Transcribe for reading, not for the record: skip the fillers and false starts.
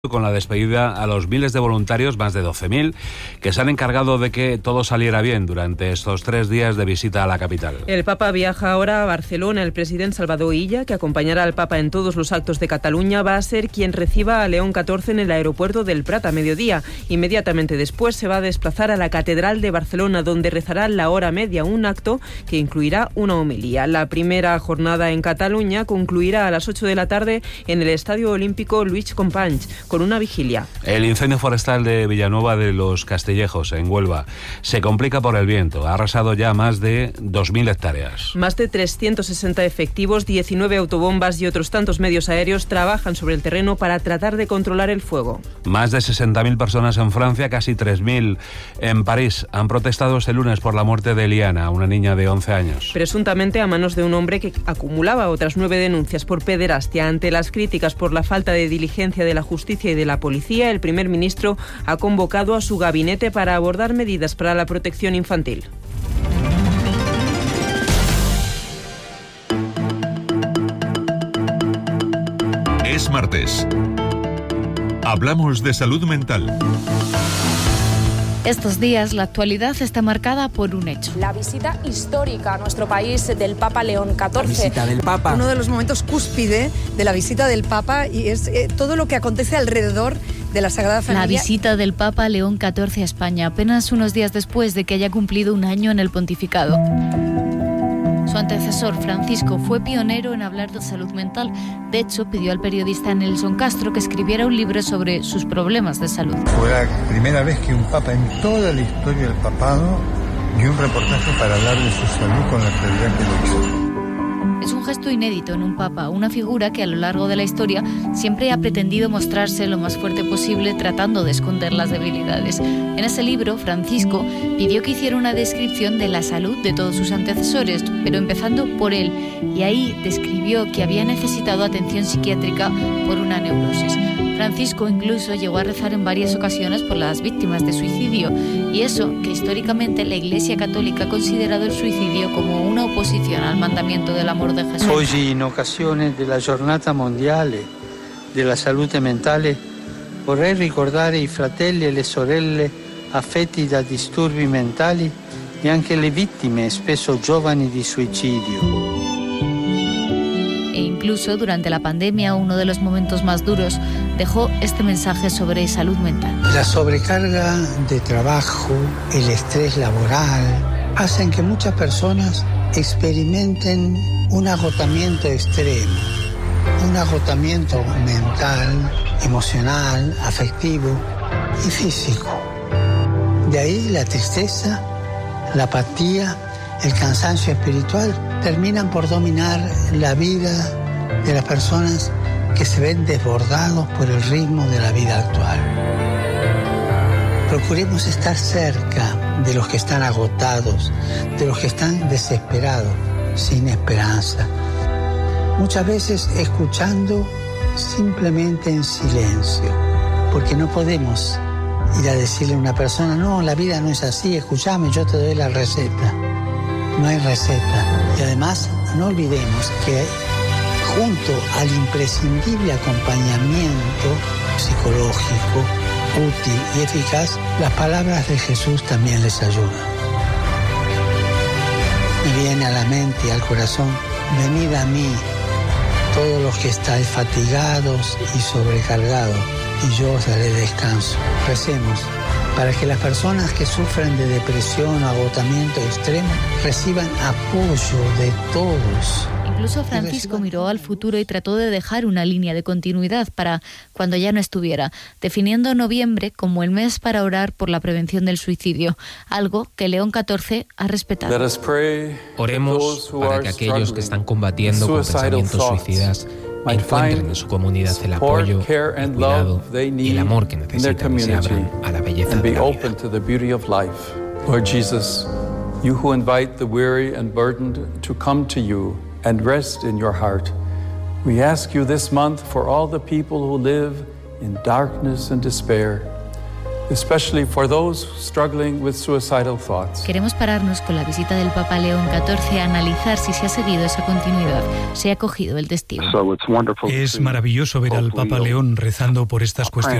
con la despedida a los miles de voluntarios, más de 12.000, que se han encargado de que todo saliera bien durante estos 3 días de visita a la capital. El Papa viaja ahora a Barcelona. El presidente Salvador Illa, que acompañará al Papa en todos los actos de Cataluña, va a ser quien reciba a León XIV en el aeropuerto del Prat a mediodía. Inmediatamente después se va a desplazar a la Catedral de Barcelona, donde rezará la hora media, un acto que incluirá una homilía. La primera jornada en Cataluña concluirá a las 8 de la tarde en el Estadio Olímpico Lluís Companys, con una vigilia. El incendio forestal de Villanueva de los Castellejos, en Huelva, se complica por el viento. Ha arrasado ya más de 2.000 hectáreas. Más de 360 efectivos, 19 autobombas y otros tantos medios aéreos trabajan sobre el terreno para tratar de controlar el fuego. Más de 60.000 personas en Francia, casi 3.000 en París, han protestado este lunes por la muerte de Eliana, una niña de 11 años. Presuntamente a manos de un hombre que acumulaba otras 9 denuncias por pederastia. Ante las críticas por la falta de diligencia de la justicia y de la policía, el primer ministro ha convocado a su gabinete para abordar medidas para la protección infantil. Es martes. Hablamos de salud mental. Estos días la actualidad está marcada por un hecho. La visita histórica a nuestro país del Papa León XIV. La visita del Papa. Uno de los momentos cúspide de la visita del Papa y es todo lo que acontece alrededor de la Sagrada Familia. La visita del Papa León XIV a España, apenas unos días después de que haya cumplido un año en el pontificado. Su antecesor, Francisco, fue pionero en hablar de salud mental. De hecho, pidió al periodista Nelson Castro que escribiera un libro sobre sus problemas de salud. Fue la primera vez que un papa en toda la historia del papado dio un reportaje para hablar de su salud con la claridad que lo hizo. Es un gesto inédito en un papa, una figura que a lo largo de la historia siempre ha pretendido mostrarse lo más fuerte posible, tratando de esconder las debilidades. En ese libro, Francisco pidió que hiciera una descripción de la salud de todos sus antecesores, pero empezando por él, y ahí describió que había necesitado atención psiquiátrica por una neurosis. Francisco incluso llegó a rezar en varias ocasiones por las víctimas de suicidio, y eso que históricamente la Iglesia Católica ha considerado el suicidio como una oposición al mandamiento del amor de Jesús. Oggi, in occasione della giornata mondiale della salute mentale, vorrei ricordare i fratelli e le sorelle affetti da disturbi mentali e anche le vittime, spesso giovani, di suicidio. Incluso durante la pandemia, uno de los momentos más duros, dejó este mensaje sobre salud mental. La sobrecarga de trabajo, el estrés laboral, hacen que muchas personas experimenten un agotamiento extremo, un agotamiento mental, emocional, afectivo y físico. De ahí la tristeza, la apatía, el cansancio espiritual terminan por dominar la vida de las personas que se ven desbordados por el ritmo de la vida actual. Procuremos estar cerca de los que están agotados, de los que están desesperados, sin esperanza. Muchas veces escuchando simplemente en silencio, porque no podemos ir a decirle a una persona, no, la vida no es así, escúchame, yo te doy la receta. No hay receta. Y además, no olvidemos que junto al imprescindible acompañamiento psicológico, útil y eficaz, las palabras de Jesús también les ayudan. Me viene a la mente y al corazón, venid a mí, todos los que estáis fatigados y sobrecargados, y yo os daré descanso. Recemos para que las personas que sufren de depresión o agotamiento extremo reciban apoyo de todos. Incluso Francisco miró al futuro y trató de dejar una línea de continuidad para cuando ya no estuviera, definiendo noviembre como el mes para orar por la prevención del suicidio, algo que León XIV ha respetado. Oremos para que aquellos que están combatiendo con pensamientos suicidas encuentren en su comunidad el apoyo, el cuidado y el amor que necesitan y se abran a la belleza de la vida. Lord Jesus, you who invite the weary and burdened to come to you and rest in your heart, we ask you this month for all the people who live in darkness and despair, especially for those struggling with suicidal thoughts. Queremos pararnos con la visita del Papa León XIV a analizar si se ha seguido esa continuidad, se ha cogido el testigo. Es maravilloso ver al Papa León rezando por estas cuestiones